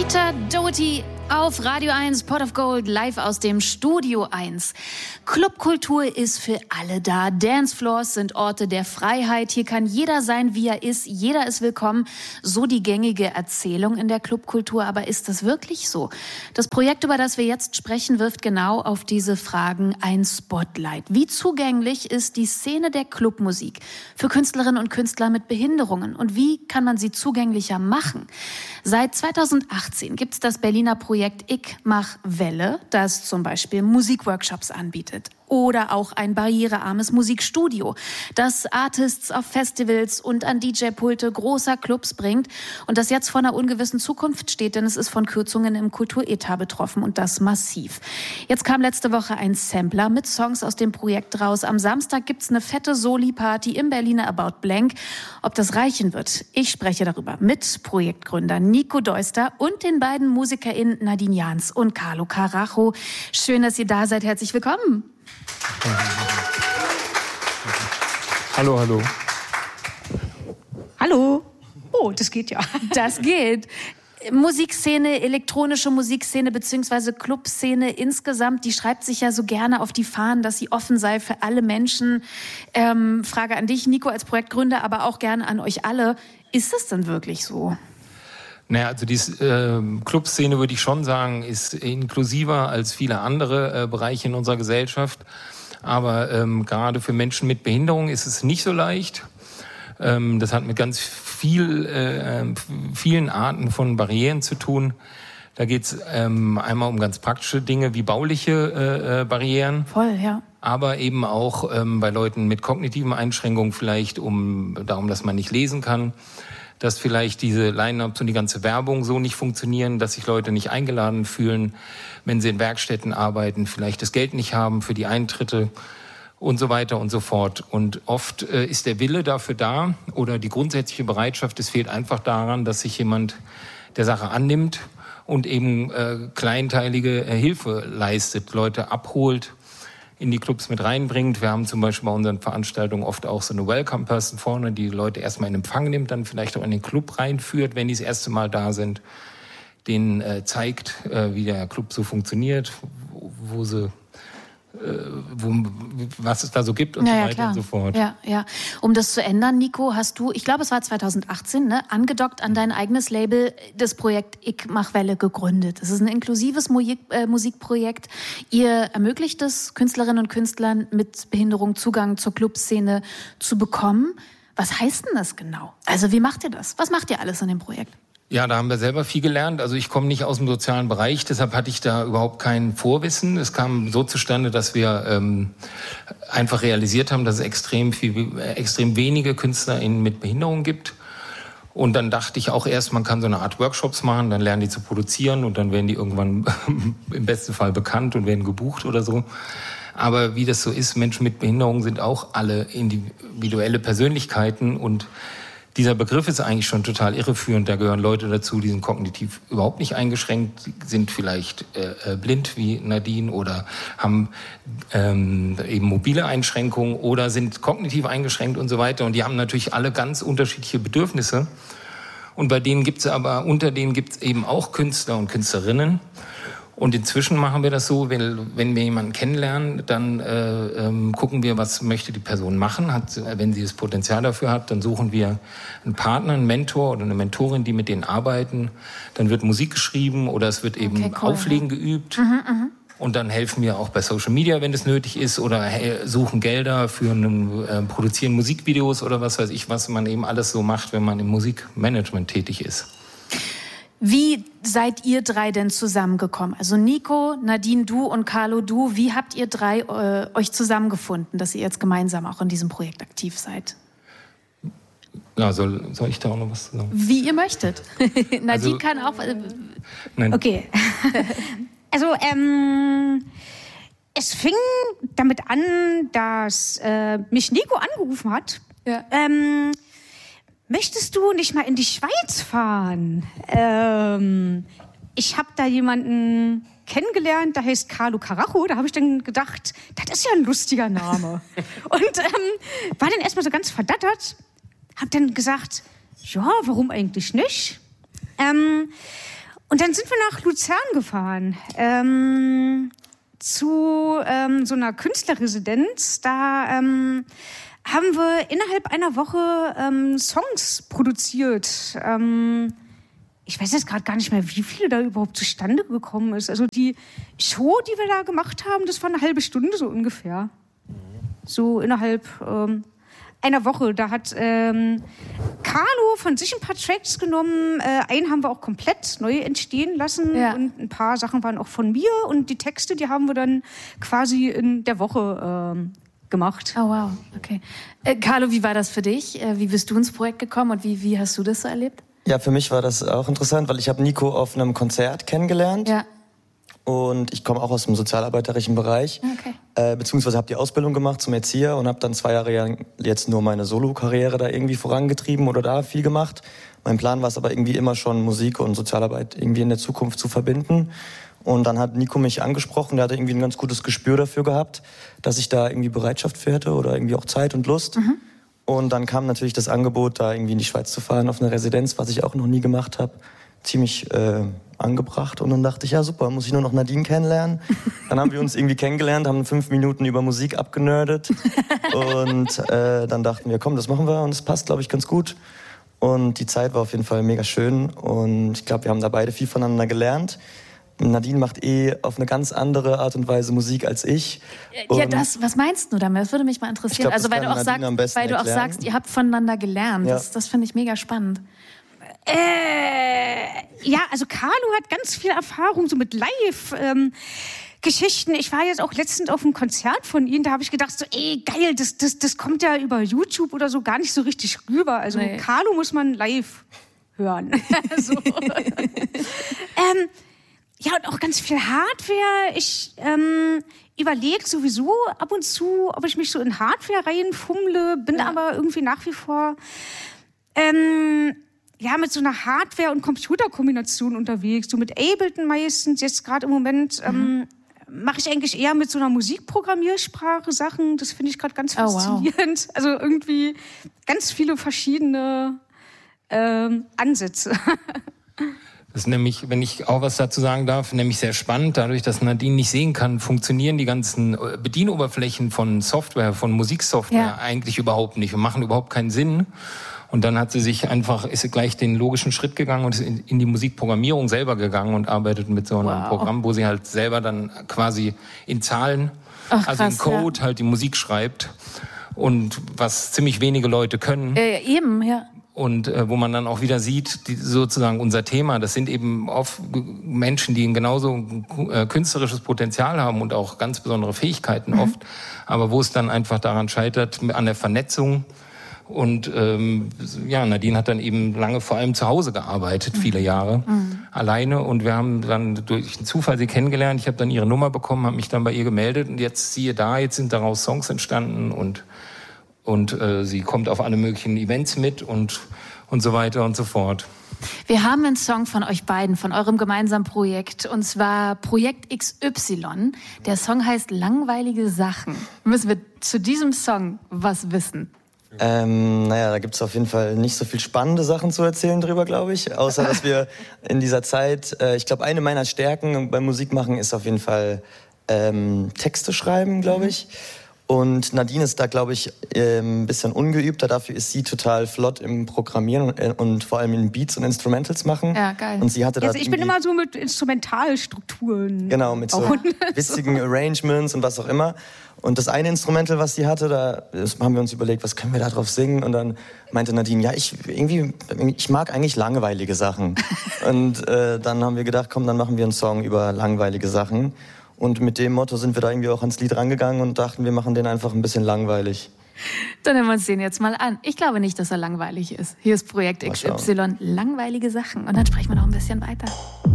Peter Doherty auf Radio 1, Pot of Gold, live aus dem Studio 1. Clubkultur ist für alle da. Dancefloors sind Orte der Freiheit. Hier kann jeder sein, wie er ist. Jeder ist willkommen. So die gängige Erzählung in der Clubkultur. Aber ist das wirklich so? Das Projekt, über das wir jetzt sprechen, wirft genau auf diese Fragen ein Spotlight. Wie zugänglich ist die Szene der Clubmusik für Künstlerinnen und Künstler mit Behinderungen? Und wie kann man sie zugänglicher machen? Seit 2018 gibt es das Berliner Projekt Ich mach Welle, das zum Beispiel Musikworkshops anbietet. Oder auch ein barrierearmes Musikstudio, das Artists auf Festivals und an DJ-Pulte großer Clubs bringt und das jetzt vor einer ungewissen Zukunft steht, denn es ist von Kürzungen im Kulturetat betroffen und das massiv. Jetzt kam letzte Woche ein Sampler mit Songs aus dem Projekt raus. Am Samstag gibt's eine fette Soli-Party im Berliner About Blank. Ob das reichen wird? Ich spreche darüber mit Projektgründer Nico Deuster und den beiden MusikerInnen Nadine Jans und Carlo Carajo. Schön, dass ihr da seid. Herzlich willkommen. Hallo, hallo. Hallo. Oh, das geht ja. Das geht. Musikszene, elektronische Musikszene bzw. Clubszene insgesamt, die schreibt sich ja so gerne auf die Fahnen, dass sie offen sei für alle Menschen. Frage an dich, Nico, als Projektgründer, aber auch gerne an euch alle. Ist es denn wirklich so? Naja, also die Clubszene, würde ich schon sagen, ist inklusiver als viele andere Bereiche in unserer Gesellschaft. Aber gerade für Menschen mit Behinderung ist es nicht so leicht. Das hat mit ganz vielen Arten von Barrieren zu tun. Da geht es einmal um ganz praktische Dinge wie bauliche Barrieren. Voll, ja. Aber eben auch bei Leuten mit kognitiven Einschränkungen vielleicht darum, dass man nicht lesen kann. Dass vielleicht diese Line-Ups und die ganze Werbung so nicht funktionieren, dass sich Leute nicht eingeladen fühlen, wenn sie in Werkstätten arbeiten, vielleicht das Geld nicht haben für die Eintritte und so weiter und so fort. Und oft ist der Wille dafür da oder die grundsätzliche Bereitschaft, es fehlt einfach daran, dass sich jemand der Sache annimmt und eben kleinteilige Hilfe leistet, Leute abholt, in die Clubs mit reinbringt. Wir haben zum Beispiel bei unseren Veranstaltungen oft auch so eine Welcome-Person vorne, die Leute erstmal in Empfang nimmt, dann vielleicht auch in den Club reinführt, wenn die das erste Mal da sind, denen zeigt, wie der Club so funktioniert, was es da so gibt und so weiter klar. Und so fort. Ja. Um das zu ändern, Nico, hast du, ich glaube, es war 2018, angedockt an dein eigenes Label, das Projekt Ich mach Welle gegründet. Es ist ein inklusives Musikprojekt. Ihr ermöglicht es Künstlerinnen und Künstlern mit Behinderung Zugang zur Clubszene zu bekommen. Was heißt denn das genau? Also wie macht ihr das? Was macht ihr alles in dem Projekt? Ja, da haben wir selber viel gelernt. Also ich komme nicht aus dem sozialen Bereich, deshalb hatte ich da überhaupt kein Vorwissen. Es kam so zustande, dass wir einfach realisiert haben, dass es extrem wenige KünstlerInnen mit Behinderung gibt. Und dann dachte ich auch erst, man kann so eine Art Workshops machen, dann lernen die zu produzieren und dann werden die irgendwann im besten Fall bekannt und werden gebucht oder so. Aber wie das so ist, Menschen mit Behinderung sind auch alle individuelle Persönlichkeiten und dieser Begriff ist eigentlich schon total irreführend. Da gehören Leute dazu, die sind kognitiv überhaupt nicht eingeschränkt, sind vielleicht blind wie Nadine oder haben eben mobile Einschränkungen oder sind kognitiv eingeschränkt und so weiter. Und die haben natürlich alle ganz unterschiedliche Bedürfnisse. Und unter denen gibt es eben auch Künstler und Künstlerinnen. Und inzwischen machen wir das so, wenn wir jemanden kennenlernen, dann gucken wir, was möchte die Person machen. Wenn sie das Potenzial dafür hat, dann suchen wir einen Partner, einen Mentor oder eine Mentorin, die mit denen arbeiten. Dann wird Musik geschrieben oder es wird eben Auflegen geübt. Und dann helfen wir auch bei Social Media, wenn es nötig ist, oder suchen Gelder für produzieren Musikvideos oder was weiß ich, was man eben alles so macht, wenn man im Musikmanagement tätig ist. Wie seid ihr drei denn zusammengekommen? Also Nico, Nadine, du und Carlo, du. Wie habt ihr drei euch zusammengefunden, dass ihr jetzt gemeinsam auch in diesem Projekt aktiv seid? Ja, soll ich da auch noch was sagen? Wie ihr möchtet. Nadine kann auch... Nein. Okay. Also, es fing damit an, dass mich Nico angerufen hat. Ja. Möchtest du nicht mal in die Schweiz fahren? Ich habe da jemanden kennengelernt, der heißt Carlo Carajo. Da habe ich dann gedacht, das ist ja ein lustiger Name. Und war dann erstmal so ganz verdattert. Habe dann gesagt, ja, warum eigentlich nicht? Und dann sind wir nach Luzern gefahren, zu so einer Künstlerresidenz. Da haben wir innerhalb einer Woche Songs produziert. Ich weiß jetzt gerade gar nicht mehr, wie viele da überhaupt zustande gekommen ist. Also die Show, die wir da gemacht haben, das war eine halbe Stunde so ungefähr. So innerhalb einer Woche. Da hat Carlo von sich ein paar Tracks genommen. Einen haben wir auch komplett neu entstehen lassen. Ja. Und ein paar Sachen waren auch von mir. Und die Texte, die haben wir dann quasi in der Woche gemacht. Oh wow, okay. Carlo, wie war das für dich? Wie bist du ins Projekt gekommen und wie hast du das so erlebt? Ja, für mich war das auch interessant, weil ich habe Nico auf einem Konzert kennengelernt. Ja. Und ich komme auch aus dem sozialarbeiterischen Bereich. Okay. Beziehungsweise habe die Ausbildung gemacht zum Erzieher und habe dann 2 Jahre jetzt nur meine Solo-Karriere da irgendwie vorangetrieben oder da viel gemacht. Mein Plan war es aber irgendwie immer schon, Musik und Sozialarbeit irgendwie in der Zukunft zu verbinden. Und dann hat Nico mich angesprochen, der hatte irgendwie ein ganz gutes Gespür dafür gehabt, dass ich da irgendwie Bereitschaft für hätte oder irgendwie auch Zeit und Lust. Mhm. Und dann kam natürlich das Angebot, da irgendwie in die Schweiz zu fahren auf eine Residenz, was ich auch noch nie gemacht habe, ziemlich angebracht. Und dann dachte ich, ja super, muss ich nur noch Nadine kennenlernen. Dann haben wir uns irgendwie kennengelernt, haben 5 Minuten über Musik abgenördet. Und dann dachten wir, komm, das machen wir und es passt, glaube ich, ganz gut. Und die Zeit war auf jeden Fall mega schön. Und ich glaube, wir haben da beide viel voneinander gelernt. Nadine macht auf eine ganz andere Art und Weise Musik als ich. Ja, was meinst du damit? Das würde mich mal interessieren. Glaub, also weil du auch sagst, ihr habt voneinander gelernt. Ja. Das finde ich mega spannend. Ja, also Carlo hat ganz viel Erfahrung so mit Live-Geschichten. Ich war jetzt auch letztens auf einem Konzert von ihm, da habe ich gedacht so, geil, das kommt ja über YouTube oder so gar nicht so richtig rüber. Also nee. Carlo muss man live hören. So. Ja, und auch ganz viel Hardware. Ich überlege sowieso ab und zu, ob ich mich so in Hardware reinfummle, bin aber irgendwie nach wie vor mit so einer Hardware- und Computerkombination unterwegs. So mit Ableton meistens. Jetzt gerade im Moment mache ich eigentlich eher mit so einer Musikprogrammiersprache Sachen. Das finde ich gerade ganz faszinierend. Wow. Also irgendwie ganz viele verschiedene Ansätze. Das ist nämlich, wenn ich auch was dazu sagen darf, nämlich sehr spannend. Dadurch, dass Nadine nicht sehen kann, funktionieren die ganzen Bedienoberflächen von Software, von Musiksoftware eigentlich überhaupt nicht und machen überhaupt keinen Sinn. Und dann ist sie gleich den logischen Schritt gegangen und ist in die Musikprogrammierung selber gegangen und arbeitet mit so einem Programm, wo sie halt selber dann quasi in Zahlen, in Code halt die Musik schreibt. Und was ziemlich wenige Leute können. Eben, ja. Und wo man dann auch wieder sieht, sozusagen unser Thema, das sind eben oft Menschen, die ein genauso künstlerisches Potenzial haben und auch ganz besondere Fähigkeiten oft, aber wo es dann einfach daran scheitert, an der Vernetzung. Und Nadine hat dann eben lange vor allem zu Hause gearbeitet, viele Jahre, alleine. Und wir haben dann durch einen Zufall sie kennengelernt. Ich habe dann ihre Nummer bekommen, habe mich dann bei ihr gemeldet. Und jetzt jetzt sind daraus Songs entstanden und sie kommt auf alle möglichen Events mit und so weiter und so fort. Wir haben einen Song von euch beiden, von eurem gemeinsamen Projekt, und zwar Projekt XY. Der Song heißt Langweilige Sachen. Müssen wir zu diesem Song was wissen? Da gibt es auf jeden Fall nicht so viel spannende Sachen zu erzählen drüber, glaube ich. Außer, dass wir in dieser Zeit, ich glaube, eine meiner Stärken beim Musikmachen ist auf jeden Fall Texte schreiben, glaube ich. Und Nadine ist da, glaube ich, ein bisschen ungeübter. Dafür ist sie total flott im Programmieren und vor allem in Beats und Instrumentals machen. Ja, geil. Und sie hatte da ich bin immer so mit Instrumentalstrukturen. Genau, mit so witzigen Arrangements und was auch immer. Und das eine Instrumental, was sie hatte, haben wir uns überlegt, was können wir da drauf singen? Und dann meinte Nadine, ich mag eigentlich langweilige Sachen. Und dann haben wir gedacht, komm, dann machen wir einen Song über langweilige Sachen. Und mit dem Motto sind wir da irgendwie auch ans Lied rangegangen und dachten, wir machen den einfach ein bisschen langweilig. Dann hören wir uns den jetzt mal an. Ich glaube nicht, dass er langweilig ist. Hier ist Projekt XY, langweilige Sachen. Und dann sprechen wir noch ein bisschen weiter.